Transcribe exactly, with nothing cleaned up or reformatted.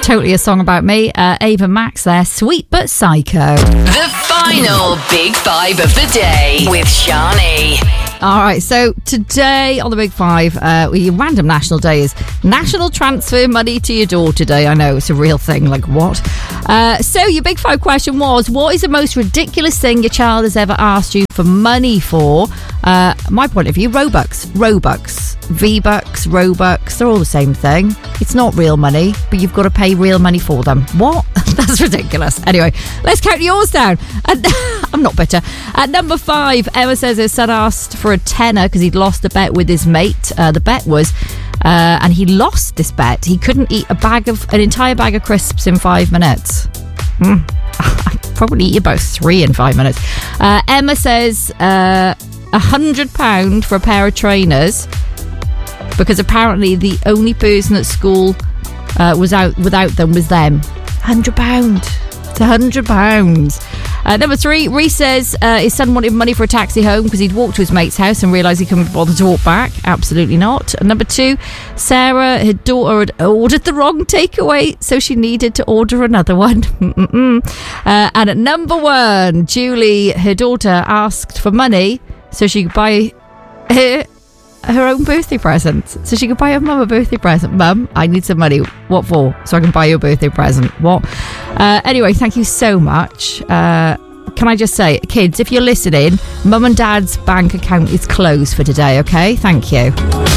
totally a song about me. Uh, Ava Max there, Sweet But Psycho. The final Big Five of the day with Shani. All right, so today on the Big Five, uh, we, random national day is National Transfer Money to Your Daughter Day. I know, it's a real thing, like what? Uh, so your Big Five question was, what is the most ridiculous thing your child has ever asked you for money for? Uh, my point of view, Robux. Robux. V-Bucks, Robux, they're all the same thing. It's not real money, but you've got to pay real money for them. What? That's ridiculous. Anyway, let's count yours down. At, I'm not bitter. At number five, Emma says her son asked for a tenner because he'd lost a bet with his mate. Uh, the bet was, uh, and he lost this bet. He couldn't eat a bag of an entire bag of crisps in five minutes. Mm. I'd probably eat about three in five minutes. Uh, Emma says a uh, hundred pound for a pair of trainers because apparently the only person at school uh, was out without them was them. Hundred pound. It's a hundred pounds. Uh, number three, Reese says uh, his son wanted money for a taxi home because he'd walked to his mate's house and realised he couldn't bother to walk back. Absolutely not. And number two, Sarah, her daughter, had ordered the wrong takeaway, so she needed to order another one. uh, and at number one, Julie, her daughter, asked for money so she could buy her, her own birthday present. So she could buy her mum a birthday present. Mum, I need some money. What for? So I can buy you a birthday present. What? Uh, anyway, thank you so much. Uh, can I just say, kids, if you're listening, mum and dad's bank account is closed for today, okay? Thank you.